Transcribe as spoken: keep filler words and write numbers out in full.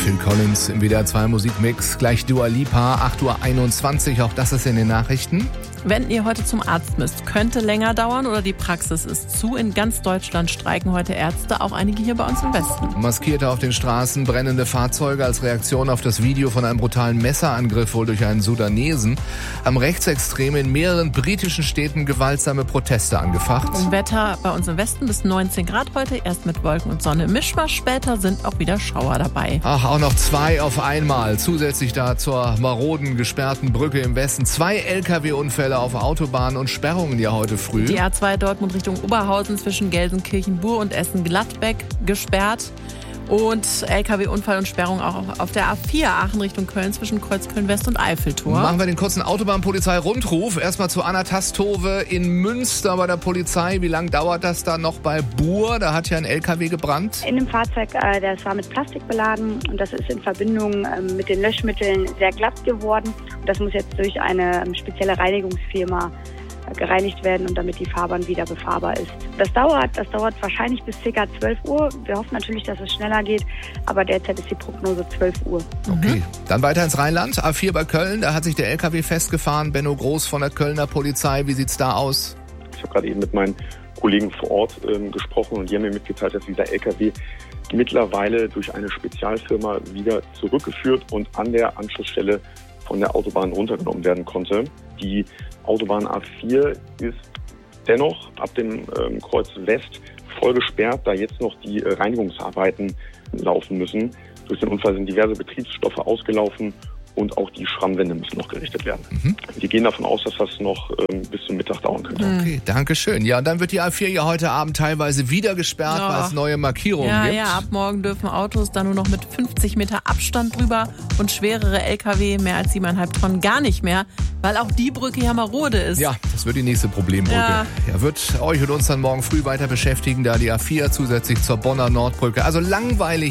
Phil Collins im W D R zwei Musikmix. Gleich Dua Lipa, acht Uhr einundzwanzig, auch das ist in den Nachrichten. Wenn ihr heute zum Arzt müsst, könnte länger dauern oder die Praxis ist zu. In ganz Deutschland streiken heute Ärzte, auch einige hier bei uns im Westen. Maskierte auf den Straßen, brennende Fahrzeuge als Reaktion auf das Video von einem brutalen Messerangriff wohl durch einen Sudanesen. Haben Rechtsextreme in mehreren britischen Städten gewaltsame Proteste angefacht. Im Wetter bei uns im Westen bis neunzehn Grad heute, erst mit Wolken und Sonne im Mischmasch, später sind auch wieder Schauer dabei. Ach, auch noch zwei auf einmal. Zusätzlich da zur maroden, gesperrten Brücke im Westen. Zwei L K W-Unfälle auf Autobahnen und Sperrungen ja heute früh. Die A zwei Dortmund Richtung Oberhausen zwischen Gelsenkirchen-Bur und Essen-Gladbeck gesperrt. Und L K W-Unfall und Sperrung auch auf der A vier Aachen Richtung Köln zwischen Kreuzköln-West und Eiffeltor. Machen wir den kurzen Autobahnpolizei-Rundruf. Erstmal zu Anna Tastove in Münster bei der Polizei. Wie lange dauert das da noch bei Bur? Da hat ja ein L K W gebrannt. In dem Fahrzeug, äh, das war mit Plastik beladen und das ist in Verbindung äh, mit den Löschmitteln sehr glatt geworden. Und das muss jetzt durch eine ähm, spezielle Reinigungsfirma gereinigt werden und damit die Fahrbahn wieder befahrbar ist. Das dauert, das dauert wahrscheinlich bis ca. zwölf Uhr. Wir hoffen natürlich, dass es schneller geht, aber derzeit ist die Prognose zwölf Uhr. Okay, mhm. Dann weiter ins Rheinland. A vier bei Köln, da hat sich der L K W festgefahren. Benno Groß von der Kölner Polizei, wie sieht's da aus? Ich habe gerade eben mit meinen Kollegen vor Ort ähm, gesprochen und die haben mir mitgeteilt, dass dieser L K W mittlerweile durch eine Spezialfirma wieder zurückgeführt und an der Anschlussstelle von der Autobahn runtergenommen werden konnte. Die Autobahn A vier ist dennoch ab dem ähm, Kreuz West voll gesperrt, da jetzt noch die äh, Reinigungsarbeiten laufen müssen. Durch den Unfall sind diverse Betriebsstoffe ausgelaufen und auch die Schrammwände müssen noch gerichtet werden. Mhm. Wir gehen davon aus, dass das noch ähm, bis zum Mittag dauern könnte. Okay, danke schön. Ja, und dann wird die A vier ja heute Abend teilweise wieder gesperrt, ja, weil es neue Markierungen ja, gibt. Ja, ab morgen dürfen Autos dann nur noch mit fünfzig Meter Abstand drüber und schwerere L K W mehr als siebeneinhalb Tonnen gar nicht mehr, weil auch die Brücke ja marode ist. Ja, das wird die nächste Problembrücke. Ja. Ja, wird euch und uns dann morgen früh weiter beschäftigen, da die A vier zusätzlich zur Bonner Nordbrücke. Also langweilig